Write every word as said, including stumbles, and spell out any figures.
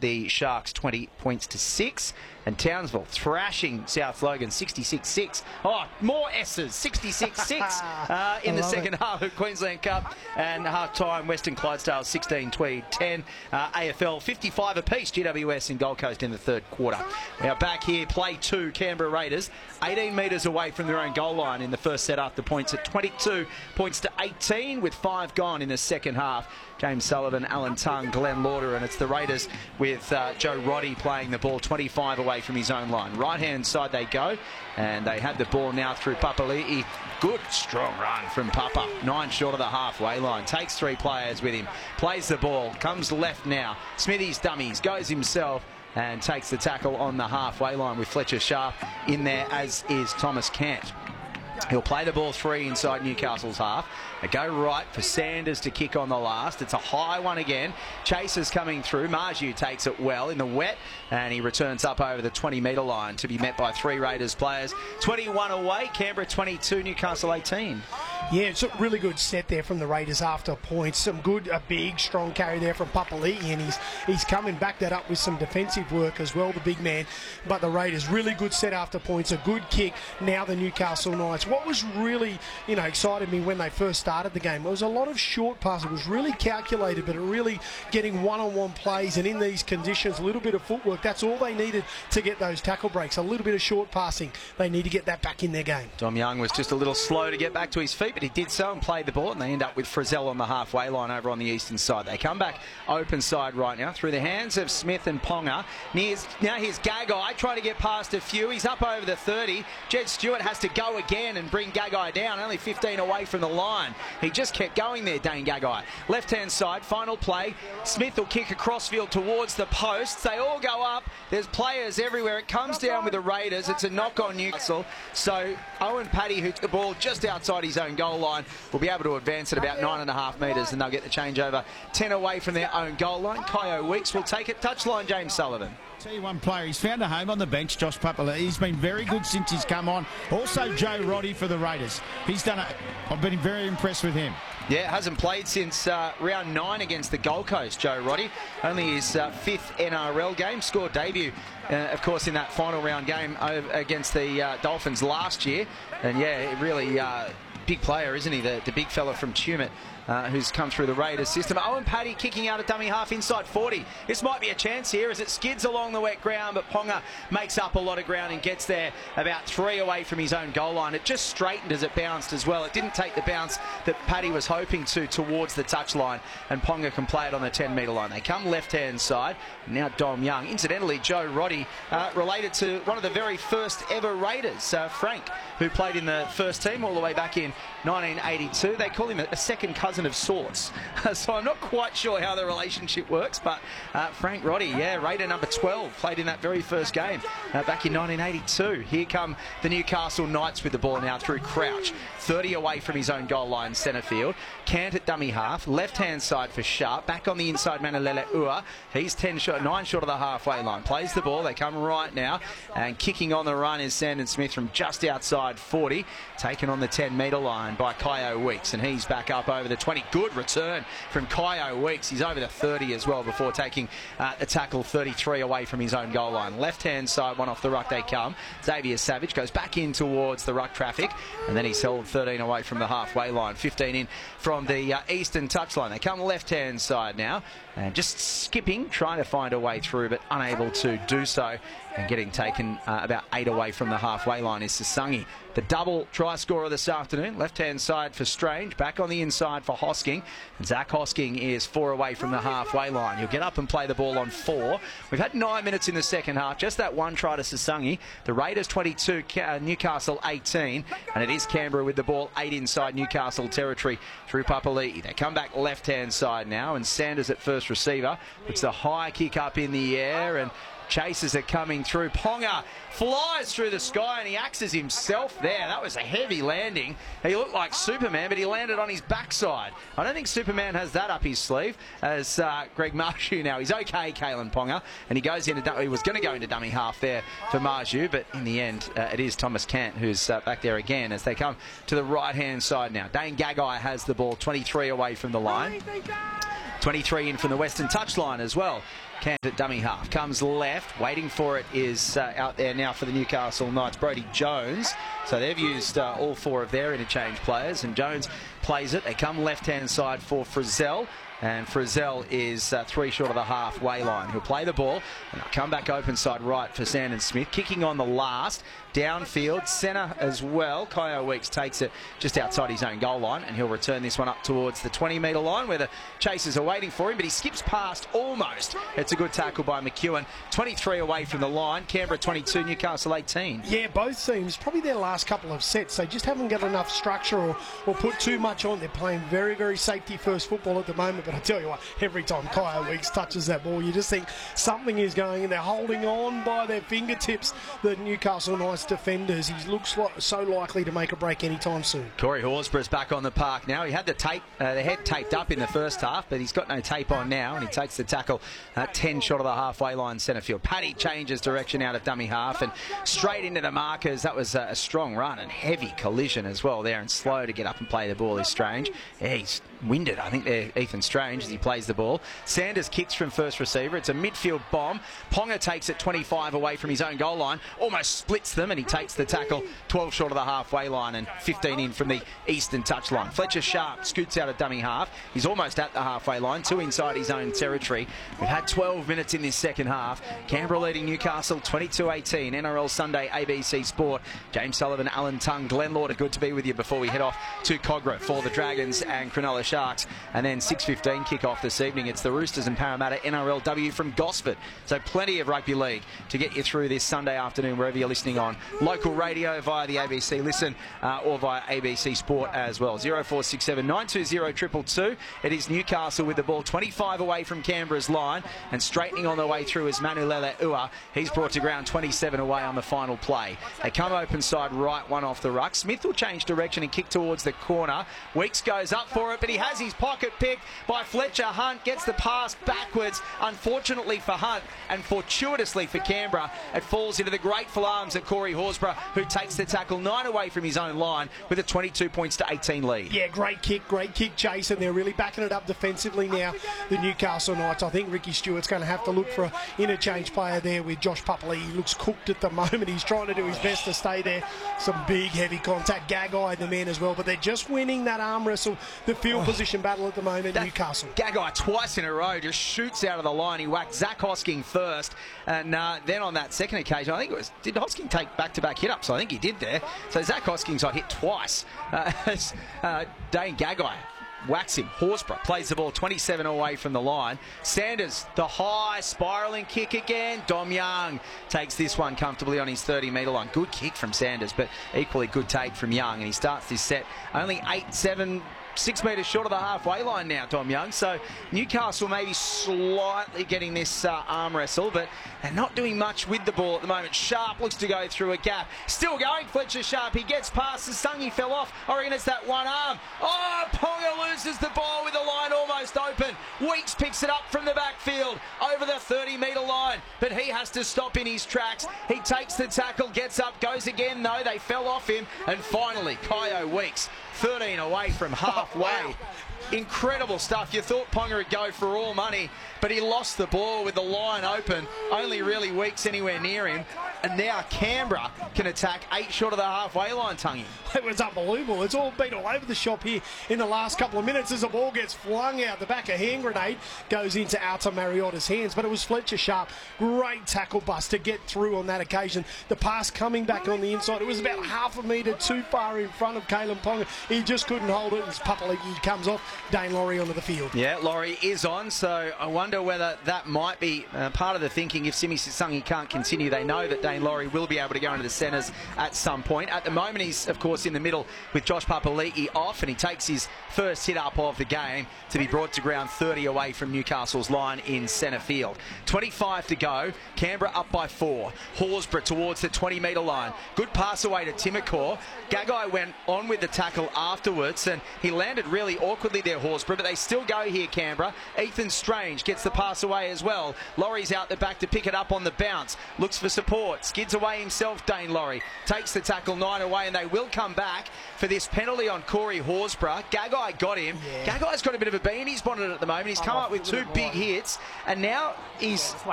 the Sharks twenty points to six. And Townsville thrashing South Logan sixty-six six. Oh, more S's, sixty-six six uh, in the second it. half of Queensland Cup. And half-time, Western Clydesdale sixteen, Tweed ten. Uh, A F L fifty-five apiece, G W S and Gold Coast in the third quarter. We are back here, play two, Canberra Raiders, eighteen metres away from their own goal line in the first set after points at twenty-two points to eighteen, with five gone in the second half. James Sullivan, Alan Tongue, Glenn Lauder, and it's the Raiders with uh, Joe Roddy playing the ball twenty-five away from his own line. Right-hand side they go, and they have the ball now through Papali'i. Good, strong run from Papa. Nine short of the halfway line. Takes three players with him. Plays the ball. Comes left now. Smithy's dummies. Goes himself and takes the tackle on the halfway line with Fletcher Sharp in there, as is Thomas Cant. He'll play the ball three inside Newcastle's half. They go right for Sanders to kick on the last. It's a high one again. Chasers coming through. Marju takes it well in the wet, and he returns up over the twenty metre line to be met by three Raiders players. twenty-one away, Canberra twenty-two, Newcastle eighteen. Yeah, it's a really good set there from the Raiders after points. Some good, a big, strong carry there from Papali'i, and he's he's coming back that up with some defensive work as well, the big man. But the Raiders, really good set after points, a good kick. Now the Newcastle Knights. What was really, you know, excited me when they first started the game, it was a lot of short passes. It was really calculated, but it really getting one-on-one plays, and in these conditions, a little bit of footwork. That's all they needed to get those tackle breaks. A little bit of short passing. They need to get that back in their game. Dom Young was just a little slow to get back to his feet, but he did so and played the ball, and they end up with Frizzell on the halfway line over on the eastern side. They come back open side right now through the hands of Smith and Ponga. Nears, now here's Gagai trying to get past a few. He's up over the thirty. Jed Stewart has to go again and bring Gagai down, only fifteen away from the line. He just kept going there, Dane Gagai. Left-hand side, final play. Smith will kick across field towards the posts. They all go up. There's players everywhere. It comes down with the Raiders. It's a knock on Newcastle. So Owen Paddy, who took the ball just outside his own goal line, will be able to advance at about nine and a half metres, and they'll get the changeover ten away from their own goal line. Kyo Weeks will take it. Touchline, James Sullivan. Tell you one player, he's found a home on the bench, Josh Papali'i. He's been very good since he's come on. Also Joe Roddy for the Raiders. He's done it. I've been very impressed with him. Yeah, hasn't played since uh, round nine against the Gold Coast, Joe Roddy. Only his uh, fifth N R L game. Scored debut, uh, of course, in that final round game against the uh, Dolphins last year. And yeah, really uh, big player, isn't he? The, the big fella from Tumut. Uh, who's come through the Raiders system. Owen Paddy kicking out a dummy half inside forty. This might be a chance here as it skids along the wet ground, but Ponga makes up a lot of ground and gets there about three away from his own goal line. It just straightened as it bounced as well. It didn't take the bounce that Paddy was hoping to towards the touchline, and Ponga can play it on the ten metre line. They come left-hand side. Now Dom Young. Incidentally, Joe Roddy, uh, related to one of the very first ever Raiders, uh, Frank, who played in the first team all the way back in nineteen eighty-two. They call him a, a second cousin of sorts. So I'm not quite sure how the relationship works, but uh, Frank Roddy, yeah, Raider number twelve, played in that very first game uh, back in nineteen eighty-two. Here come the Newcastle Knights with the ball now through Crouch. thirty away from his own goal line, centre field. Cant at dummy half. Left-hand side for Sharp. Back on the inside, Manalele Ua. He's ten short, nine short of the halfway line. Plays the ball. They come right now. And kicking on the run is Sandon Smith from just outside forty. Taken on the ten metre line by Kyo Weeks. And he's back up over the twenty. Good return from Kyo Weeks. He's over the thirty as well before taking uh, the tackle thirty-three away from his own goal line. Left-hand side, one off the ruck they come. Xavier Savage goes back in towards the ruck traffic, and then he's held thirteen away from the halfway line. fifteen in from the uh, eastern touchline. They come left-hand side now, and just skipping, trying to find a way through, but unable to do so. And getting taken uh, about eight away from the halfway line is Sasangi. The double try scorer this afternoon. Left-hand side for Strange. Back on the inside for Hosking. And Zach Hosking is four away from the halfway line. He'll get up and play the ball on four. We've had nine minutes in the second half. Just that one try to Sasangi. The Raiders twenty-two, uh, Newcastle eighteen. And it is Canberra with the ball eight inside Newcastle territory through Papali'i. They come back left-hand side now. And Sanders at first receiver. Puts the high kick up in the air. And chasers are coming through. Ponga flies through the sky and he axes himself there. That was a heavy landing. He looked like Superman, but he landed on his backside. I don't think Superman has that up his sleeve as uh, Greg Marshew now. He's okay, Kalen Ponga, and he goes into, he was going to go into dummy half there for Marshew, but in the end uh, it is Thomas Cant who's uh, back there again as they come to the right-hand side now. Dane Gagai has the ball, twenty-three away from the line. twenty-three in from the western touchline as well. Camped at dummy half. Comes left. Waiting for it is uh, out there now for the Newcastle Knights, Brodie Jones. So they've used uh, all four of their interchange players, and Jones plays it. They come left-hand side for Frizzell. And Frizzell is uh, three short of the halfway line. He'll play the ball and they'll come back open side right for Sandon Smith. Kicking on the last. Downfield, centre as well. Kyo Weeks takes it just outside his own goal line, and he'll return this one up towards the twenty metre line where the chasers are waiting for him, but he skips past almost. It's a good tackle by McEwen. twenty-three away from the line. Canberra twenty-two, Newcastle eighteen. Yeah, both teams, probably their last couple of sets, they just haven't got enough structure or, or put too much on. They're playing very, very safety-first football at the moment, but I tell you what, every time Kyo Weeks touches that ball, you just think something is going, and they're holding on by their fingertips, the Newcastle Knights defenders. He looks like so likely to make a break anytime soon. Corey Horsburgh's back on the park now. He had the tape, uh, the head taped up in the first half, but he's got no tape on now, and he takes the tackle uh, ten short of the halfway line centre field. Paddy changes direction out of dummy half and straight into the markers. That was uh, a strong run and heavy collision as well there, and slow to get up and play the ball is Strange. Yeah, he's winded, I think, there, Ethan Strange, as he plays the ball. Sanders kicks from first receiver. It's a midfield bomb. Ponga takes it twenty-five away from his own goal line, almost splits them, and he takes the tackle twelve short of the halfway line and fifteen in from the eastern touchline. Fletcher Sharp scoots out of dummy half. He's almost at the halfway line, two inside his own territory. We've had twelve minutes in this second half. Canberra leading Newcastle twenty-two eighteen. N R L Sunday, A B C Sport. James Sullivan, Alan Tongue, Glenn Lauder, good to be with you before we head off to Cogra for the Dragons and Cronulla Sharks. And then six fifteen kick-off this evening. It's the Roosters and Parramatta N R L W from Gosford. So plenty of rugby league to get you through this Sunday afternoon wherever you're listening on local radio via the A B C Listen uh, or via A B C Sport as well. oh four six seven, nine two zero, two two two. It is Newcastle with the ball twenty-five away from Canberra's line, and straightening on the way through is Manulele Ua. He's brought to ground twenty-seven away on the final play. They come open side right, one off the ruck. Smith will change direction and kick towards the corner. Weeks goes up for it, but he has his pocket picked by Fletcher. Hunt gets the pass backwards. Unfortunately for Hunt and fortuitously for Canberra, it falls into the grateful arms of Corey Horsburgh, who takes the tackle nine away from his own line with a twenty-two points to eighteen lead. Yeah, great kick, great kick, Jason. They're really backing it up defensively now, the Newcastle Knights. I think Ricky Stewart's going to have to look for an interchange player there with Josh Papali. He looks cooked at the moment. He's trying to do his best to stay there. Some big, heavy contact. Gagai, the man as well, but they're just winning that arm wrestle, the field oh, position battle at the moment, that Newcastle. Gagai twice in a row just shoots out of the line. He whacked Zach Hosking first, and uh, then on that second occasion, I think it was, did Hosking take back-to-back hit-ups? I think he did there. So Zach Hosking's got hit twice. Uh, as, uh, Dane Gagai whacks him. Horsburgh plays the ball twenty-seven away from the line. Sanders, the high spiralling kick again. Dom Young takes this one comfortably on his thirty metre line. Good kick from Sanders, but equally good take from Young, and he starts this set only eight, seven, six metres short of the halfway line now, Dom Young. So Newcastle maybe slightly getting this uh, arm wrestle, but they're not doing much with the ball at the moment. Sharp looks to go through a gap. Still going, Fletcher Sharp. He gets past the Sungy, fell off. I reckon it's that one arm. Oh, Ponga loses the ball with the line almost open. Weeks picks it up from the backfield over the thirty metre line, but he has to stop in his tracks. He takes the tackle, gets up, goes again though. They fell off him, and finally Kyo Weeks, thirteen away from halfway. Oh, wow. Incredible stuff. You thought Ponga would go for all money, but he lost the ball with the line open. Only really Weeks anywhere near him. And now Canberra can attack eight short of the halfway line, Tungy. It was unbelievable. It's all been all over the shop here in the last couple of minutes as the ball gets flung out the back. A hand grenade goes into Alta Mariotta's hands, but it was Fletcher Sharp. Great tackle bust to get through on that occasion. The pass coming back on the inside. It was about half a metre too far in front of Kalyn Ponga. He just couldn't hold it as Papali'i comes off. Dane Laurie onto the field. Yeah, Laurie is on, so I wonder whether that might be uh, part of the thinking. If Simi Sisangi can't continue, they know that Dane Laurie will be able to go into the centres at some point. At the moment, he's, of course, in the middle with Josh Papali'i off, and he takes his first hit up of the game to be brought to ground thirty away from Newcastle's line in centre field. twenty-five to go. Canberra up by four. Horsburgh towards the twenty metre line. Good pass away to Timokor. Gagai went on with the tackle afterwards, and he landed really awkwardly there, Horsburgh, but they still go here, Canberra. Ethan Strange gets the pass away as well. Laurie's out the back to pick it up on the bounce. Looks for support. out. Skids away himself, Dane Laurie. Takes the tackle, nine away, and they will come back for this penalty on Corey Horsburgh. Gagai got him. Yeah. Gagai's got a bit of a bee in his bonnet at the moment. He's come up with two big hits, and now he's